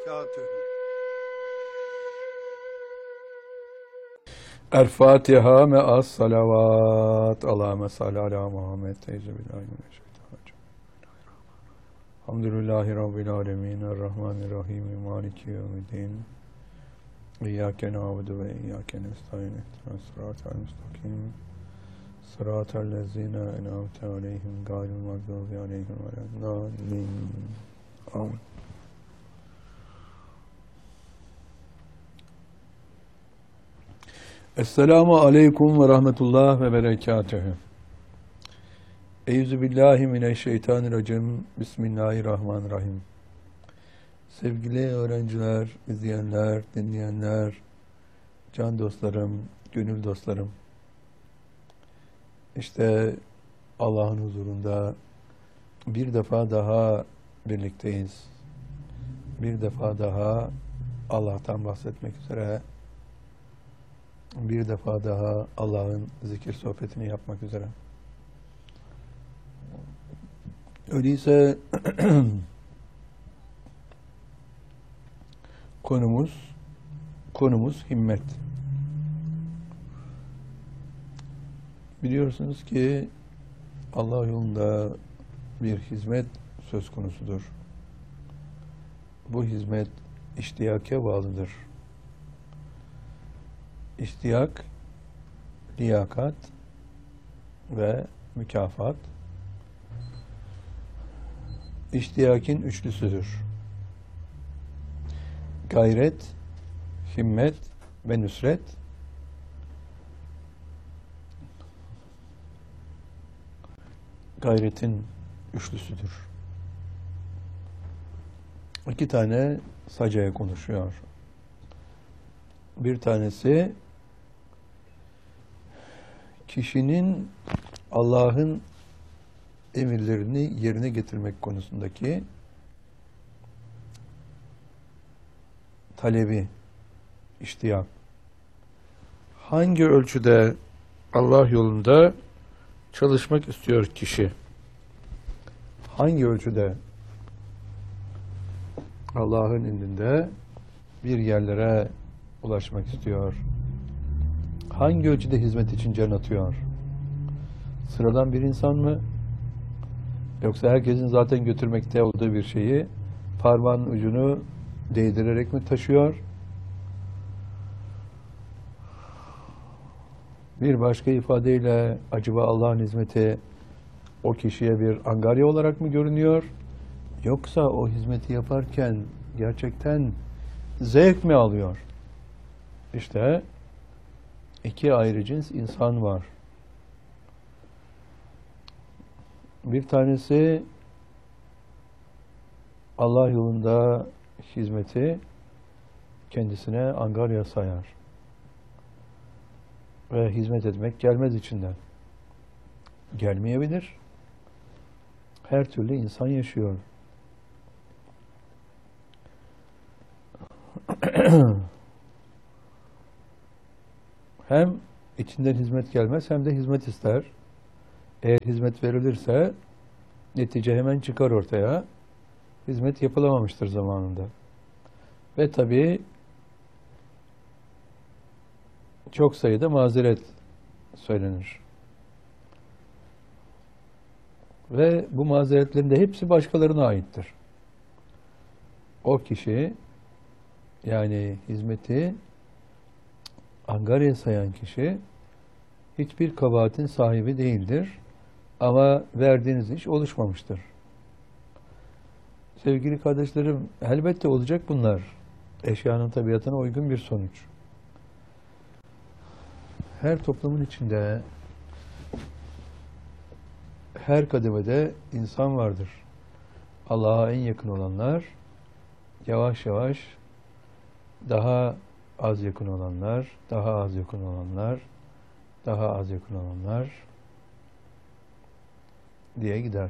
وبركاته. El-Fatiha me'as salavat. Allahümme salli ala Muhammed. Teyzebillahi. Elhamdülillahi Rabbil alemin. Errahmanirrahim. Maliki yevmiddin. İyyâke na'budu ve iyyâke nestaîn. İhdinas sıratal müstakim. Sıratal lezîne en'amte aleyhim gâyril mağdûbi aleyhim veleddâllîn. Amin. Esselamu aleyküm ve rahmetullah ve berekatühü. Euzubillahimineşşeytanirracim. Bismillahirrahmanirrahim. Sevgili öğrenciler, izleyenler, dinleyenler, can dostlarım, gönül dostlarım. İşte Allah'ın huzurunda bir defa daha birlikteyiz. Bir defa daha Allah'tan bahsetmek üzere, bir defa daha Allah'ın zikir sohbetini yapmak üzere. Öyleyse konumuz himmet. Biliyorsunuz ki Allah yolunda bir hizmet söz konusudur. Bu hizmet iştiyaka bağlıdır. İştiyak, liyakat ve mükafat. İştiyakin üçlüsüdür. Gayret, himmet ve nusret. Gayretin üçlüsüdür. İki tane sacaya konuşuyor. Bir tanesi kişinin Allah'ın emirlerini yerine getirmek konusundaki talebi, iştiyak. Hangi ölçüde Allah yolunda çalışmak istiyor kişi? Hangi ölçüde Allah'ın indinde bir yerlere ulaşmak istiyor? Hangi ölçüde hizmet için can atıyor? Sıradan bir insan mı? Yoksa herkesin zaten götürmekte olduğu bir şeyi parmağın ucunu değdirerek mi taşıyor? Bir başka ifadeyle acaba Allah'ın hizmeti o kişiye bir angarya olarak mı görünüyor? Yoksa o hizmeti yaparken gerçekten zevk mi alıyor? İşte iki ayrı cins insan var. Bir tanesi Allah yolunda hizmeti kendisine angarya sayar. Ve hizmet etmek gelmez içinden. Gelmeyebilir. Her türlü insan yaşıyor. Hem içinden hizmet gelmez hem de hizmet ister. Eğer hizmet verilirse netice hemen çıkar ortaya. Hizmet yapılamamıştır zamanında. Ve tabii çok sayıda mazeret söylenir. Ve bu mazeretlerin de hepsi başkalarına aittir. O kişi, yani hizmeti angarya sayan kişi hiçbir kabahatin sahibi değildir. Ama verdiğiniz iş oluşmamıştır. Sevgili kardeşlerim, elbette olacak bunlar. Eşyanın tabiatına uygun bir sonuç. Her toplumun içinde, her kademede insan vardır. Allah'a en yakın olanlar, yavaş yavaş daha az yakın olanlar, daha az yakın olanlar, daha az yakın olanlar diye gider.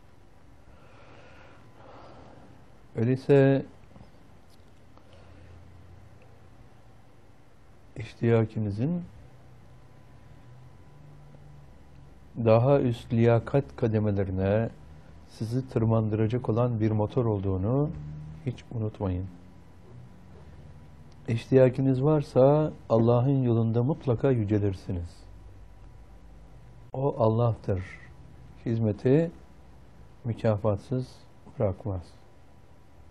Öyleyse iştiyakinizin daha üst liyakat kademelerine sizi tırmandıracak olan bir motor olduğunu hiç unutmayın. İştiyakınız varsa Allah'ın yolunda mutlaka yücelirsiniz. O Allah'tır. Hizmeti mükafatsız bırakmaz.